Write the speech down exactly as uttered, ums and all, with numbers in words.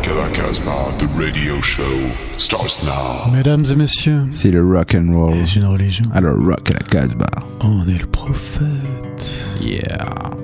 Rock à la Casbah, the radio show starts now. Mesdames et messieurs, c'est le rock and roll. Et une religion. Alors rock à la Casbah. On est le prophète. Yeah.